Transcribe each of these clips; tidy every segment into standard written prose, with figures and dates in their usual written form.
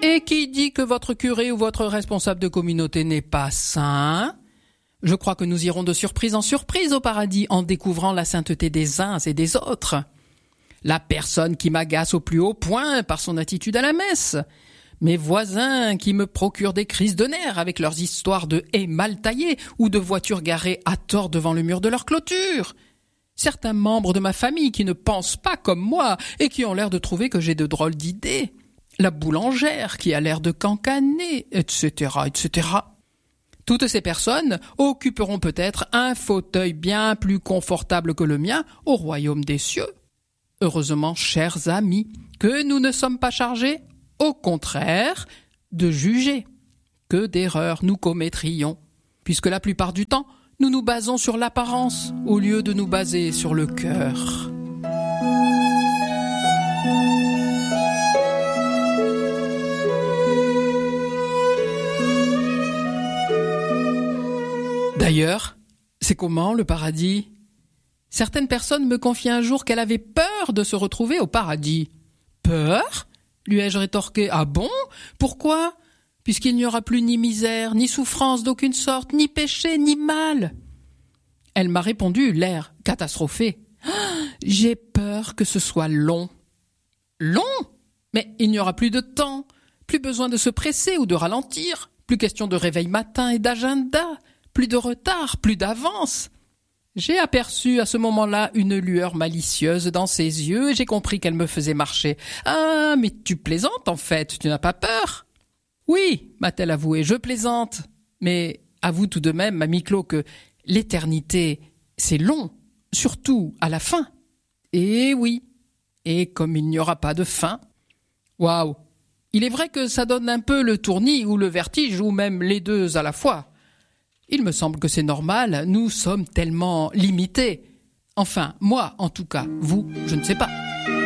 Et qui dit que votre curé ou votre responsable de communauté n'est pas saint? Je crois que nous irons de surprise en surprise au paradis en découvrant la sainteté des uns et des autres. La personne qui m'agace au plus haut point par son attitude à la messe. Mes voisins qui me procurent des crises de nerfs avec leurs histoires de haies mal taillées ou de voitures garées à tort devant le mur de leur clôture. Certains membres de ma famille qui ne pensent pas comme moi et qui ont l'air de trouver que j'ai de drôles d'idées. La boulangère qui a l'air de cancaner, etc., etc. Toutes ces personnes occuperont peut-être un fauteuil bien plus confortable que le mien au royaume des cieux. Heureusement, chers amis, que nous ne sommes pas chargés, au contraire, de juger. Que d'erreurs nous commettrions, puisque la plupart du temps, nous nous basons sur l'apparence au lieu de nous baser sur le cœur. D'ailleurs, c'est comment le paradis? Certaines personnes me confiaient un jour qu'elle avait peur de se retrouver au paradis. Peur? Lui ai-je rétorqué. Ah bon? Pourquoi? Puisqu'il n'y aura plus ni misère, ni souffrance d'aucune sorte, ni péché, ni mal. Elle m'a répondu, l'air catastrophé. J'ai peur que ce soit long. Long? Mais il n'y aura plus de temps, plus besoin de se presser ou de ralentir, plus question de réveil matin et d'agenda, plus de retard, plus d'avance. J'ai aperçu à ce moment-là une lueur malicieuse dans ses yeux et j'ai compris qu'elle me faisait marcher. « Ah, mais tu plaisantes en fait, tu n'as pas peur ?» « Oui, m'a-t-elle avoué, je plaisante. Mais avoue tout de même, mamie Clo, que l'éternité, c'est long, surtout à la fin. Et oui, et comme il n'y aura pas de fin. Waouh, il est vrai que ça donne un peu le tournis ou le vertige, ou même les deux à la fois. Il me semble que c'est normal, nous sommes tellement limités. Enfin, moi en tout cas, vous, je ne sais pas.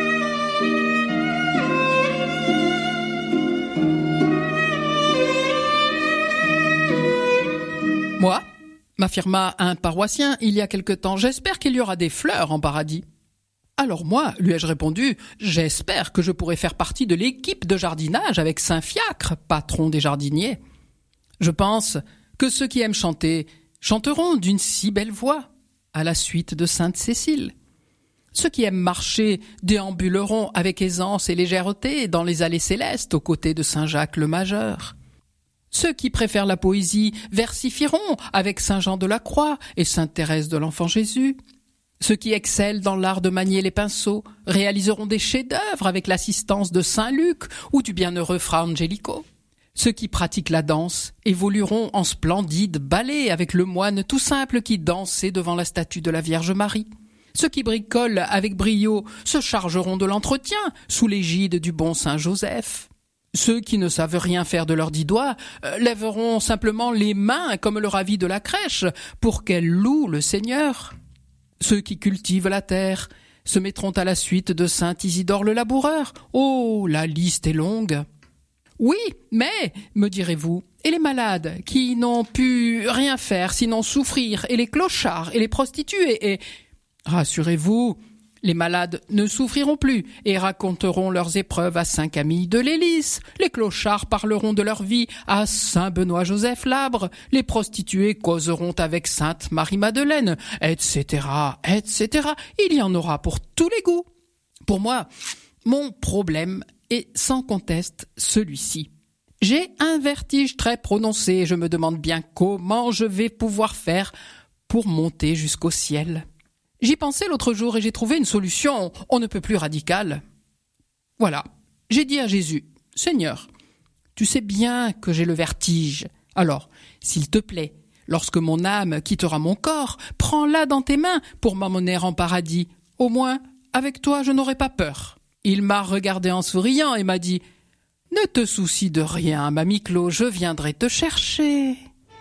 Moi, m'affirma un paroissien il y a quelque temps, j'espère qu'il y aura des fleurs en paradis. Alors moi, lui ai-je répondu, j'espère que je pourrai faire partie de l'équipe de jardinage avec Saint Fiacre, patron des jardiniers. Je pense que ceux qui aiment chanter chanteront d'une si belle voix, à la suite de Sainte Cécile. Ceux qui aiment marcher déambuleront avec aisance et légèreté dans les allées célestes aux côtés de Saint Jacques le Majeur. Ceux qui préfèrent la poésie versifieront avec Saint Jean de la Croix et Sainte Thérèse de l'Enfant Jésus. Ceux qui excellent dans l'art de manier les pinceaux réaliseront des chefs-d'œuvre avec l'assistance de Saint Luc ou du bienheureux Fra Angelico. Ceux qui pratiquent la danse évolueront en splendide ballet avec le moine tout simple qui dansait devant la statue de la Vierge Marie. Ceux qui bricolent avec brio se chargeront de l'entretien sous l'égide du bon Saint Joseph. Ceux qui ne savent rien faire de leurs 10 doigts lèveront simplement les mains comme le ravi de la crèche pour qu'elles louent le Seigneur. Ceux qui cultivent la terre se mettront à la suite de Saint Isidore le laboureur. Oh, la liste est longue. Oui, mais, me direz-vous, et les malades qui n'ont pu rien faire sinon souffrir, et les clochards, et les prostituées, et... Rassurez-vous, les malades ne souffriront plus et raconteront leurs épreuves à Saint Camille de Lélis. Les clochards parleront de leur vie à Saint Benoît-Joseph Labre. Les prostituées causeront avec Sainte Marie-Madeleine, etc., etc. Il y en aura pour tous les goûts. Pour moi, mon problème est sans conteste celui-ci. J'ai un vertige très prononcé et je me demande bien comment je vais pouvoir faire pour monter jusqu'au ciel. J'y pensais l'autre jour et j'ai trouvé une solution on ne peut plus radicale. Voilà, j'ai dit à Jésus, « Seigneur, tu sais bien que j'ai le vertige. Alors, s'il te plaît, lorsque mon âme quittera mon corps, prends-la dans tes mains pour m'emmener en paradis. Au moins, avec toi, je n'aurai pas peur. » Il m'a regardé en souriant et m'a dit, « Ne te soucie de rien, mamie Clo, je viendrai te chercher. »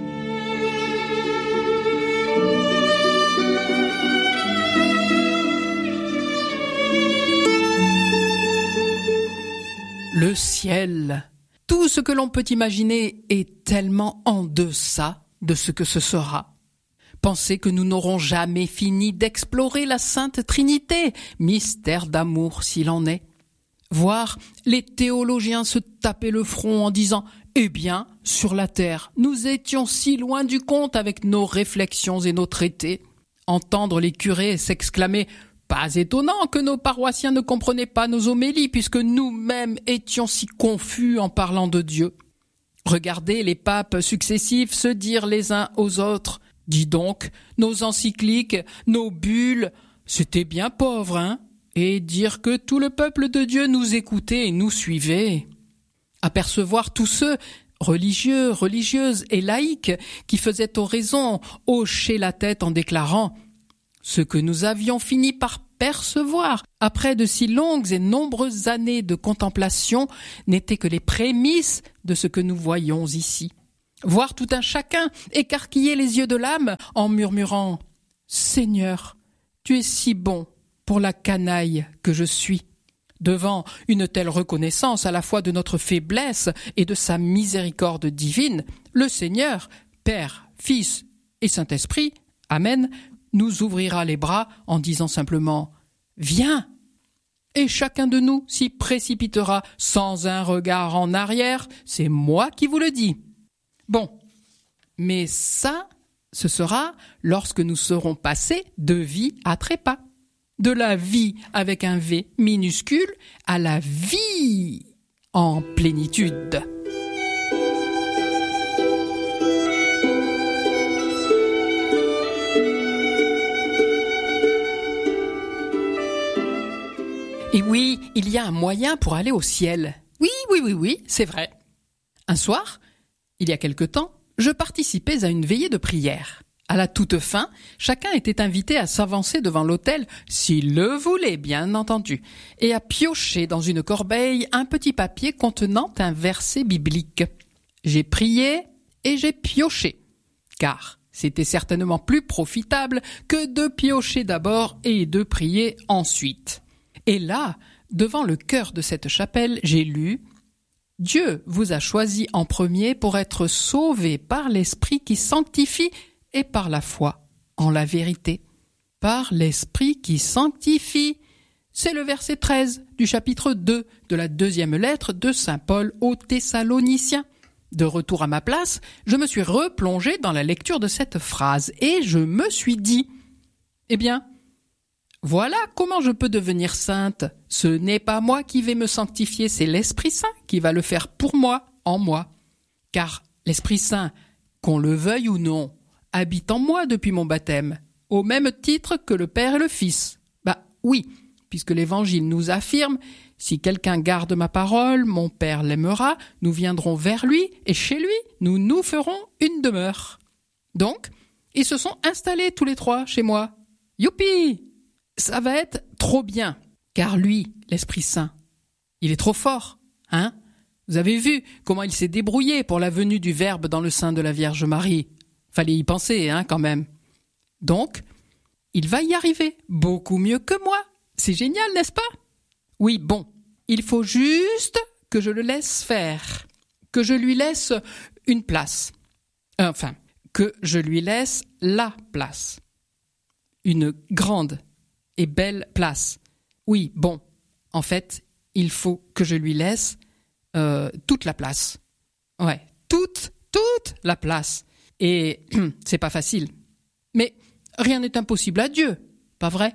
Le ciel, tout ce que l'on peut imaginer est tellement en deçà de ce que ce sera. Pensez que nous n'aurons jamais fini d'explorer la Sainte Trinité, mystère d'amour s'il en est. Voir les théologiens se taper le front en disant « Eh bien, sur la terre, nous étions si loin du compte avec nos réflexions et nos traités. » Entendre les curés s'exclamer « Pas étonnant que nos paroissiens ne comprenaient pas nos homélies puisque nous-mêmes étions si confus en parlant de Dieu. » Regarder les papes successifs se dire les uns aux autres « Dis donc, nos encycliques, nos bulles, c'était bien pauvre, hein ?» Et dire que tout le peuple de Dieu nous écoutait et nous suivait. Apercevoir tous ceux, religieux, religieuses et laïcs, qui faisaient oraison, hocher la tête en déclarant « Ce que nous avions fini par percevoir, après de si longues et nombreuses années de contemplation, n'étaient que les prémices de ce que nous voyons ici. » Voir tout un chacun écarquiller les yeux de l'âme en murmurant « Seigneur, tu es si bon pour la canaille que je suis. » Devant une telle reconnaissance à la fois de notre faiblesse et de sa miséricorde divine, le Seigneur, Père, Fils et Saint-Esprit, Amen, nous ouvrira les bras en disant simplement « Viens !» Et chacun de nous s'y précipitera sans un regard en arrière, c'est moi qui vous le dis. Bon, mais ça, ce sera lorsque nous serons passés de vie à trépas. De la vie avec un V minuscule à la vie en plénitude. Et oui, il y a un moyen pour aller au ciel. Oui, c'est vrai. Un soir, il y a quelque temps, je participais à une veillée de prière. À la toute fin, chacun était invité à s'avancer devant l'autel, s'il le voulait, bien entendu, et à piocher dans une corbeille un petit papier contenant un verset biblique. J'ai prié et j'ai pioché, car c'était certainement plus profitable que de piocher d'abord et de prier ensuite. Et là, devant le chœur de cette chapelle, j'ai lu « Dieu vous a choisi en premier pour être sauvés par l'Esprit qui sanctifie et par la foi en la vérité. » Par l'Esprit qui sanctifie. C'est le verset 13 du chapitre 2 de la deuxième lettre de saint Paul aux Thessaloniciens. De retour à ma place, je me suis replongé dans la lecture de cette phrase et je me suis dit « Eh bien, voilà comment je peux devenir sainte. Ce n'est pas moi qui vais me sanctifier, c'est l'Esprit Saint qui va le faire pour moi, en moi. Car l'Esprit Saint, qu'on le veuille ou non, habite en moi depuis mon baptême, au même titre que le Père et le Fils. Bah oui, puisque l'Évangile nous affirme « Si quelqu'un garde ma parole, mon Père l'aimera, nous viendrons vers lui, et chez lui, nous nous ferons une demeure. » Donc, ils se sont installés tous les trois chez moi. Youpi! Ça va être trop bien, car lui, l'Esprit Saint, il est trop fort, hein? Vous avez vu comment il s'est débrouillé pour la venue du Verbe dans le sein de la Vierge Marie. Fallait y penser, hein, quand même. Donc, il va y arriver, beaucoup mieux que moi. C'est génial, n'est-ce pas? Oui, bon, il faut juste que je le laisse faire, que je lui laisse une place. Enfin, que je lui laisse la place. Une grande et belle place. Oui, bon, en fait, il faut que je lui laisse toute la place. Ouais, toute la place. Et c'est pas facile. Mais rien n'est impossible à Dieu, pas vrai?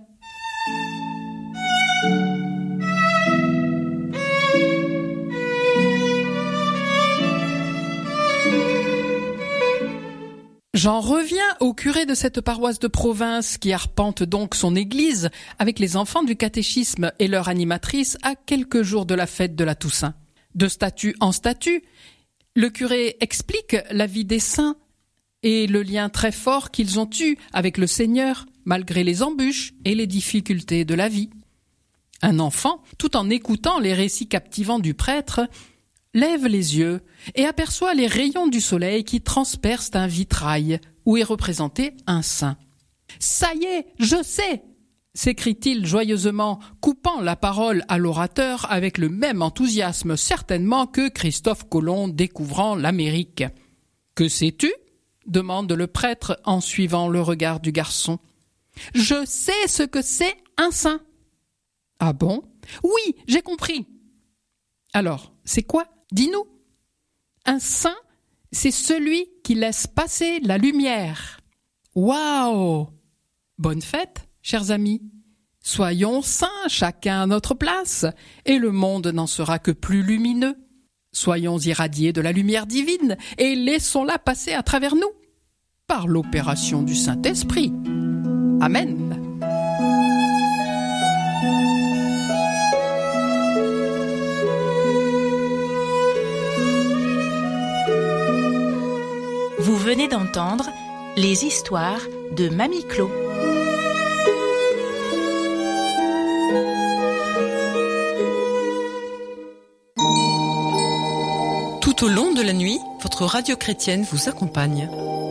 J'en reviens au curé de cette paroisse de province qui arpente donc son église avec les enfants du catéchisme et leur animatrice à quelques jours de la fête de la Toussaint. De statut en statut, le curé explique la vie des saints et le lien très fort qu'ils ont eu avec le Seigneur malgré les embûches et les difficultés de la vie. Un enfant, tout en écoutant les récits captivants du prêtre, lève les yeux et aperçoit les rayons du soleil qui transpercent un vitrail où est représenté un saint. « Ça y est, je sais !» s'écrie-t-il joyeusement, coupant la parole à l'orateur avec le même enthousiasme certainement que Christophe Colomb découvrant l'Amérique. « Que sais-tu » demande le prêtre en suivant le regard du garçon. « Je sais ce que c'est un saint. »« Ah bon ? Oui, j'ai compris. Alors, c'est quoi? Dis-nous. Un saint, c'est celui qui laisse passer la lumière. Waouh! Bonne fête, chers amis. Soyons saints, chacun à notre place, et le monde n'en sera que plus lumineux. Soyons irradiés de la lumière divine et laissons-la passer à travers nous, par l'opération du Saint-Esprit. Amen. Vous venez d'entendre les histoires de Mamie Clo. Tout au long de la nuit, votre radio chrétienne vous accompagne.